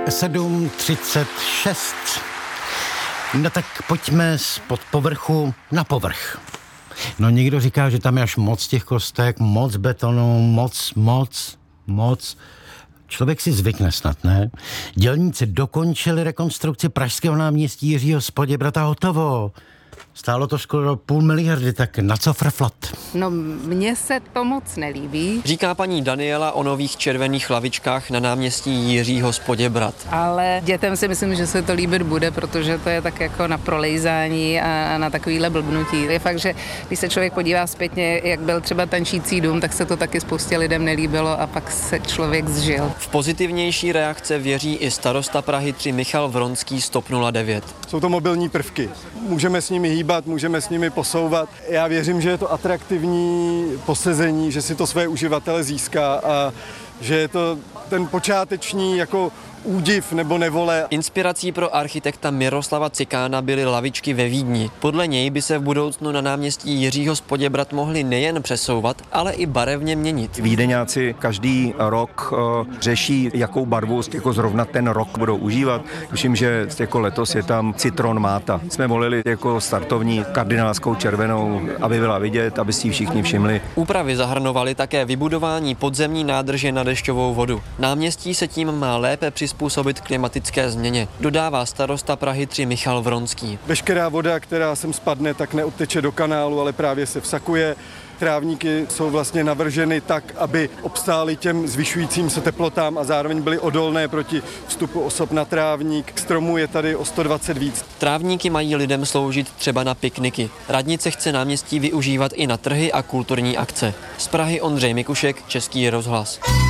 7:36. No tak pojďme spod povrchu na povrch. No někdo říká, že tam je až moc těch kostek, moc betonu, moc. Člověk si zvykne snad, ne? Dělníci dokončili rekonstrukci pražského náměstí Jiřího z Poděbrad a hotovo. Stálo to skoro 500 miliardy, tak na co frflat? No, mně se to moc nelíbí. Říká paní Daniela o nových červených lavičkách na náměstí Jiřího z Poděbrad. Ale dětem si myslím, že se to líbit bude, protože to je tak jako na prolejzání a na takovýhle blbnutí. Je fakt, že když se člověk podívá zpětně, jak byl třeba Tančící dům, tak se to taky spoustě lidem nelíbilo a pak se člověk zžil. V pozitivnější reakce věří i starosta Prahy 3 Michal Vronský z TOP 09. Jsou to mobilní prvky. Můžeme s nimi hýbat, můžeme s nimi posouvat. Já věřím, že je to atraktivní posezení, že si to své uživatele získá a že je to ten počáteční jako údiv nebo nevole. Inspirací pro architekta Miroslava Cikána byly lavičky ve Vídni. Podle něj by se v budoucnu na náměstí Jiřího z Poděbrad mohly nejen přesouvat, ale i barevně měnit. Vídeňáci každý rok řeší, jakou barvu jako zrovna ten rok budou užívat. Tuším, že jako letos je tam citron máta. Jsme volili jako startovní kardinálskou červenou, aby byla vidět, aby si ji všichni všimli. Úpravy zahrnovaly také vybudování podzemní nádrže na dešťovou vodu. Náměstí se tím má lépe přizpůsobit klimatické změně, dodává starosta Prahy 3 Michal Vronský. Veškerá voda, která sem spadne, tak neodteče do kanálu, ale právě se vsakuje. Trávníky jsou vlastně navrženy tak, aby obstály těm zvyšujícím se teplotám a zároveň byly odolné proti vstupu osob na trávník. Stromů je tady o 120 víc. Trávníky mají lidem sloužit třeba na pikniky. Radnice chce náměstí využívat i na trhy a kulturní akce. Z Prahy Ondřej Mikušek, Český rozhlas.